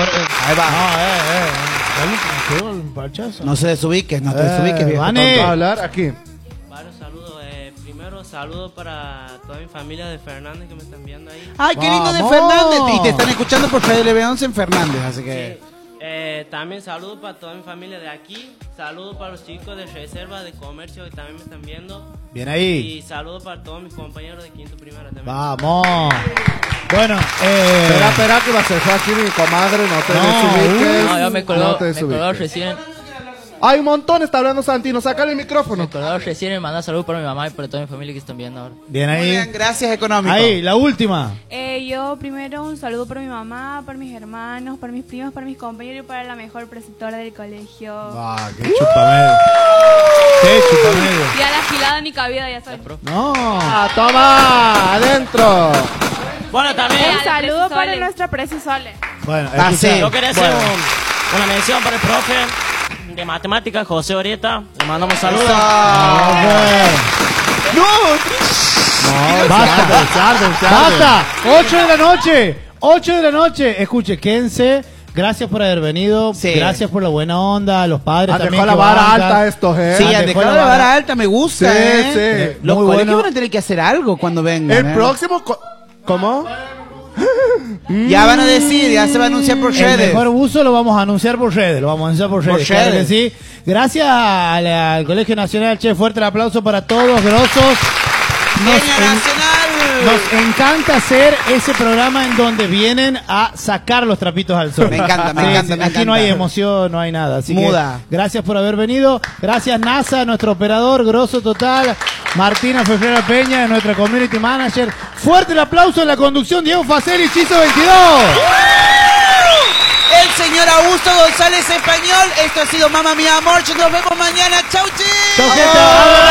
Ahí va. No se desubiques, no te desubiques, viejo. Vane. Va a hablar aquí. Varios saludos. Primero, saludos para toda mi familia de Fernández que me están viendo ahí. Ay, qué lindo de ¡Vamos! Fernández. Y te están escuchando por FDLB11 en Fernández, así que... También saludos para toda mi familia de aquí. Saludos para los chicos de Reserva de Comercio que también me están viendo. Bien ahí. Y saludos para todos mis compañeros de quinto primera también. Vamos. Bueno, Espera, que va a ser aquí mi comadre, no te desubiques. No, yo me colgó, no te me colgó desubiques. recién. Hay un montón, está hablando Santino, sácale el micrófono. Me colgó recién y manda saludos para mi mamá y para toda mi familia que están viendo ahora. bien Muy ahí. bien, gracias, Económico. Ahí, la última. Yo primero un saludo para mi mamá, para mis hermanos, para mis primos, para mis compañeros y para la mejor preceptora del colegio. Ah, qué chupamedio. Qué chupamedio. Y a la afilada ni cabida, ya sabes. No. Ah, toma, adentro. Bueno, también Un saludo para nuestra Preci Sole. Bueno, Ah, escucha. sí. yo quería hacer una mención para el profe de matemáticas, José Orieta. Le mandamos saludos. No, basta. 8 de la noche. 8 de la noche. Escuche, quédense. Gracias por haber venido. Sí. Gracias por la buena onda. Los padres Han también. dejado la que vara bancan. alta estos, Sí, Ah, han dejó dejado la la vara vara. alta, me gusta, Sí, ¿eh? sí. Los Muy colegios bueno. van a tener que hacer algo cuando vengan. El ¿eh? próximo... ¿Cómo? Ya van a decir, ya se va a anunciar por El redes. mejor buzo lo vamos a anunciar por redes. Lo vamos a anunciar por redes. Por Claro que redes. sí. Gracias al Colegio Nacional. Che, fuerte el aplauso para todos, grosos. ¡Peña Nacional! Nos encanta hacer ese programa en donde vienen a sacar los trapitos al sol. Me encanta, me Sí, encanta, sí, me aquí encanta. no hay emoción, no hay nada. Así Muda. que gracias por haber venido. Gracias NASA, nuestro operador, grosso total. Martina Fefrera Peña, nuestra community manager. Fuerte el aplauso en la conducción, Diego Faceli, Chizo 22. El señor Augusto González Español. Esto ha sido Mamma Mía Amor. Nos vemos mañana. Chau, chis. Chau, gente.